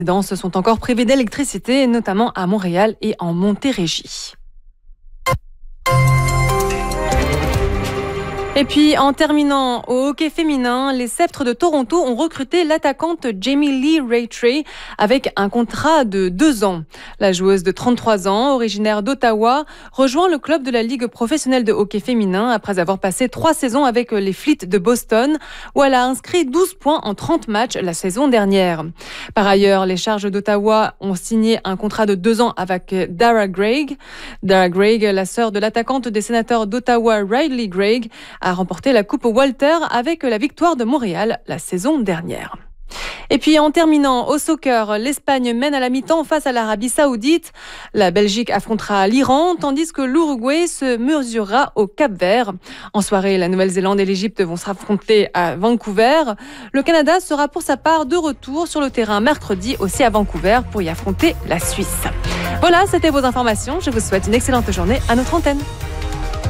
Se sont encore privés d'électricité, notamment à Montréal et en Montérégie. Et puis, en terminant au hockey féminin, les Sceptres de Toronto ont recruté l'attaquante Jamie Lee Rattray avec un contrat de 2 ans. La joueuse de 33 ans, originaire d'Ottawa, rejoint le club de la Ligue professionnelle de hockey féminin après avoir passé 3 saisons avec les Fleet de Boston, où elle a inscrit 12 points en 30 matchs la saison dernière. Par ailleurs, les Charges d'Ottawa ont signé un contrat de 2 ans avec Dara Greig. Dara Greig, la sœur de l'attaquante des Sénateurs d'Ottawa, Riley Greig, a remporté la Coupe Walter avec la victoire de Montréal la saison dernière. Et puis en terminant au soccer, l'Espagne mène à la mi-temps face à l'Arabie Saoudite. La Belgique affrontera l'Iran, tandis que l'Uruguay se mesurera au Cap-Vert. En soirée, la Nouvelle-Zélande et l'Égypte vont s'affronter à Vancouver. Le Canada sera pour sa part de retour sur le terrain mercredi aussi à Vancouver pour y affronter la Suisse. Voilà, c'était vos informations. Je vous souhaite une excellente journée à notre antenne.